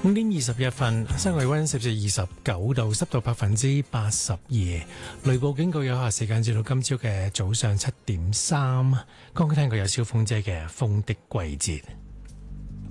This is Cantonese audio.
5:21，室外溫攝氏29度，濕度82%。雷暴警告有效時間至到今朝嘅早上7:03。剛剛聽過有蕭鳳姐嘅《風的季節》。